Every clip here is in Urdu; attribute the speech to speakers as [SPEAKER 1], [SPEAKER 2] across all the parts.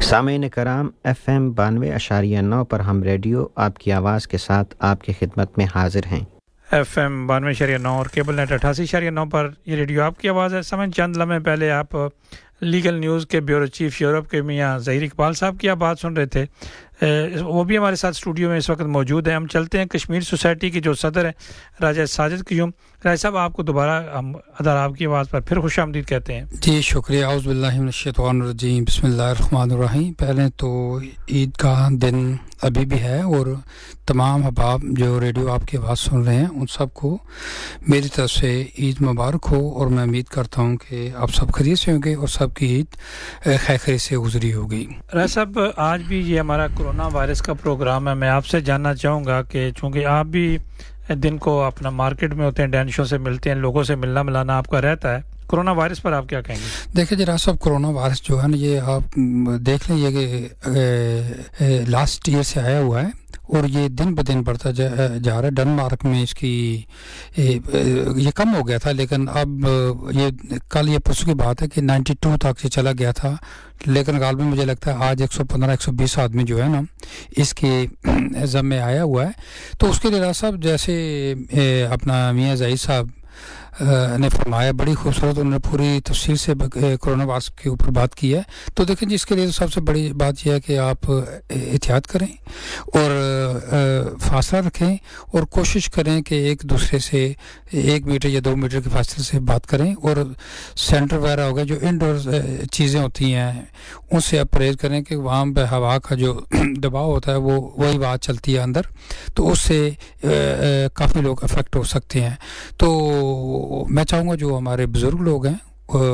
[SPEAKER 1] سامعین کرام FM 92.9 پر ہم ریڈیو آپ کی آواز کے ساتھ آپ کی خدمت میں حاضر ہیں۔
[SPEAKER 2] FM 92.9 اور کیبل نیٹ 88.9 پر یہ ریڈیو آپ کی آواز ہے۔ سامعین چند لمحے پہلے آپ لیگل نیوز کے بیورو چیف یورپ کے میاں ظہیر اقبال صاحب کی آپ بات سن رہے تھے، وہ بھی ہمارے ساتھ اسٹوڈیو میں اس وقت موجود ہیں۔ ہم چلتے ہیں کشمیر سوسائٹی کی جو صدر ہیں راجہ ساجد قیوم۔ راجہ صاحب آپ کو دوبارہ ہم ادھر آپ کی آواز پر پھر خوش آمدید کہتے ہیں۔
[SPEAKER 3] جی شکریہ، اعوذ باللہ من الشیطان الرجیم، بسم اللہ الرحمن الرحیم۔ پہلے تو عید کا دن ابھی بھی ہے اور تمام احباب جو ریڈیو آپ کی آواز سن رہے ہیں ان سب کو میری طرف سے عید مبارک ہو، اور میں امید کرتا ہوں کہ آپ سب خیریت سے ہوں گے اور سب کی عید خیر سے گزری ہوگی۔
[SPEAKER 2] راجہ صاحب آج بھی یہ ہمارا کرونا وائرس کا پروگرام ہے، میں آپ سے جاننا چاہوں گا کہ چونکہ آپ بھی دن کو اپنا مارکیٹ میں ہوتے ہیں، ڈینشوں سے ملتے ہیں، لوگوں سے ملنا ملانا آپ کا رہتا ہے، کرونا وائرس پر آپ کیا کہیں گے؟
[SPEAKER 3] دیکھیں جی راجہ صاحب، کرونا وائرس جو ہے نا یہ آپ دیکھ لیں یہ کہ لاسٹ ایئر سے آیا ہوا ہے اور یہ دن بدن بڑھتا جا رہا ہے۔ ڈنمارک میں اس کی یہ کم ہو گیا تھا، لیکن اب یہ کل یہ پرسوں کی بات ہے کہ 92 تک یہ چلا گیا تھا، لیکن غالباً مجھے لگتا ہے آج 115-120 آدمی جو ہے نا اس کے ضم میں آیا ہوا ہے۔ تو اس کے لیے راجہ صاحب جیسے اپنا میاں ظہیر صاحب نے فرمایا، بڑی خوبصورت انہوں نے پوری تفصیل سے کرونا وائرس کے اوپر بات کی ہے۔ تو دیکھیں جی اس کے لیے سب سے بڑی بات یہ ہے کہ آپ احتیاط کریں اور فاصلہ رکھیں اور کوشش کریں کہ ایک دوسرے سے 1 میٹر یا 2 میٹر کے فاصلے سے بات کریں، اور سینٹر وغیرہ ہو گیا جو انڈور چیزیں ہوتی ہیں ان سے آپ پرہیز کریں کہ وہاں پہ ہوا کا جو دباؤ ہوتا ہے وہی بات چلتی ہے اندر، تو اس سے کافی لوگ افیکٹ ہو سکتے ہیں۔ تو میں چاہوں گا جو ہمارے بزرگ لوگ ہیں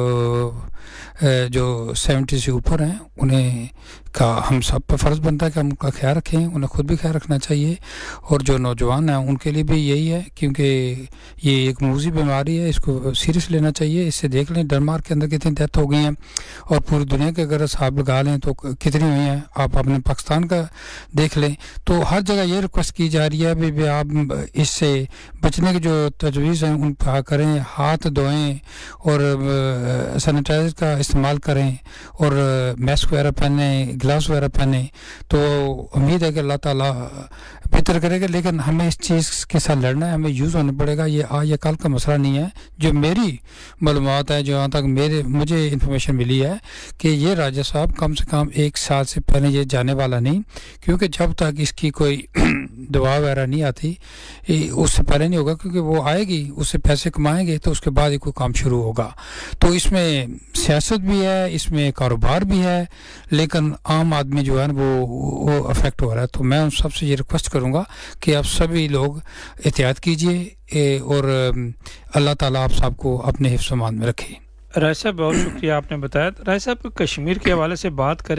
[SPEAKER 3] جو 70 سے اوپر ہیں انہیں کا ہم سب پر فرض بنتا ہے کہ ہم ان کا خیال رکھیں، انہیں خود بھی خیال رکھنا چاہیے، اور جو نوجوان ہیں ان کے لیے بھی یہی ہے کیونکہ یہ ایک موذی بیماری ہے، اس کو سیریس لینا چاہیے۔ اس سے دیکھ لیں ڈنمارک کے اندر کتنی ڈیتھ ہو گئی ہیں، اور پوری دنیا کے اگر حساب لگا لیں تو کتنی ہوئی ہیں، آپ اپنے پاکستان کا دیکھ لیں۔ تو ہر جگہ یہ ریکویسٹ کی جا رہی ہے بھی آپ اس سے بچنے کی جو تجویز ہیں ان پہ کریں، ہاتھ دھوئیں اور سینیٹائزر کا استعمال کریں اور ماسک وغیرہ پہنیں، گلوز وغیرہ پہنیں۔ تو امید ہے کہ اللہ تعالیٰ بہتر کرے گا، لیکن ہمیں اس چیز کے ساتھ لڑنا ہے، ہمیں یوز ہونا پڑے گا۔ یہ آج یا کل کا مسئلہ نہیں ہے۔ جو میری معلومات ہے، جہاں تک مجھے انفارمیشن ملی ہے کہ یہ راجہ صاحب کم سے کم 1 سال سے پہلے یہ جانے والا نہیں، کیونکہ جب تک اس کی کوئی دوا وغیرہ نہیں آتی اس سے پہلے نہیں ہوگا، کیونکہ وہ آئے گی، اس سے پیسے کمائیں گے تو اس کے بعد ہی کوئی کام شروع ہوگا۔ تو اس میں سیاست بھی ہے، اس میں کاروبار بھی ہے، لیکن عام آدمی جو ہے وہ افیکٹ ہو رہا ہے۔ تو میں ان سب سے یہ ریکویسٹ کروں گا کہ آپ سبھی لوگ احتیاط کیجئے اور اللہ تعالیٰ آپ سب کو اپنے حفظ و امان میں رکھے۔
[SPEAKER 2] راجہ صاحب بہت شکریہ آپ نے بتایا۔ راجہ صاحب کشمیر کے حوالے سے بات کریں